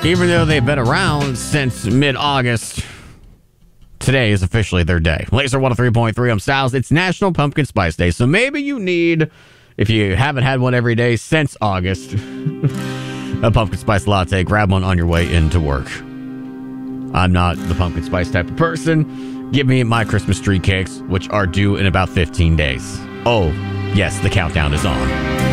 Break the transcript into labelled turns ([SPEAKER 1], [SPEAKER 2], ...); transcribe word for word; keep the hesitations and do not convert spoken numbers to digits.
[SPEAKER 1] Even though they've been around since mid-August, today is officially their day. Laser one oh three point three, I'm Styles. It's National Pumpkin Spice Day, so maybe you need, if you haven't had one every day since August, a pumpkin spice latte. Grab one on your way into work. I'm not the pumpkin spice type of person. Give me my Christmas tree cakes, which are due in about fifteen days. Oh, yes, the countdown is on.